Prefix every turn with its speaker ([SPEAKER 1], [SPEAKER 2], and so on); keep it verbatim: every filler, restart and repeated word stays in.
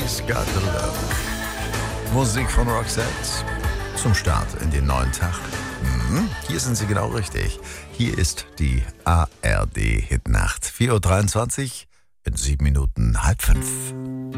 [SPEAKER 1] She's Got the Look. Musik von Roxette zum Start in den neuen Tag. Mhm, hier sind Sie genau richtig. Hier ist die A R D Hitnacht. vier Uhr dreiundzwanzig, in sieben Minuten halb fünf.